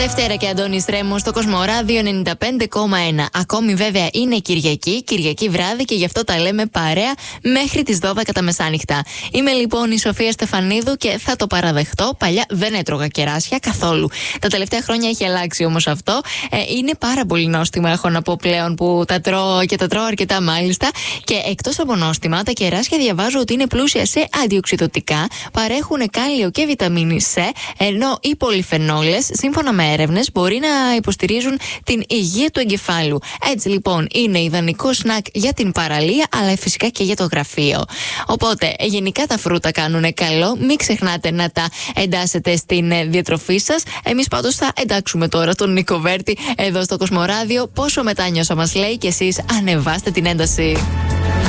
Δευτέρα και Αντώνης Ρέμος στο Κοσμοράδιο 95,1. Ακόμη βέβαια είναι Κυριακή βράδυ και γι' αυτό τα λέμε παρέα μέχρι τις 12 τα μεσάνυχτα. Είμαι λοιπόν η Σοφία Στεφανίδου και θα το παραδεχτώ. Παλιά δεν έτρωγα κεράσια καθόλου. Τα τελευταία χρόνια έχει αλλάξει όμως αυτό. Είναι πάρα πολύ νόστιμα, έχω να πω πλέον, που τα τρώω και τα τρώω αρκετά μάλιστα. Και εκτός από νόστιμα, τα κεράσια διαβάζω ότι είναι πλούσια σε αντιοξειδωτικά, παρέχουν κάλιο και βιταμίνη C, ενώ οι πολυφενόλες, σύμφωνα με έρευνες, μπορεί να υποστηρίζουν την υγεία του εγκεφάλου. Έτσι λοιπόν είναι ιδανικό σνακ για την παραλία, αλλά φυσικά και για το γραφείο. Οπότε γενικά τα φρούτα κάνουν καλό, μην ξεχνάτε να τα εντάσσετε στην διατροφή σας. Εμείς πάντως θα εντάξουμε τώρα τον Νίκο Βέρτη εδώ στο Κοσμοράδιο. Πόσο μετάνιωσα μας λέει, και εσείς ανεβάστε την ένταση.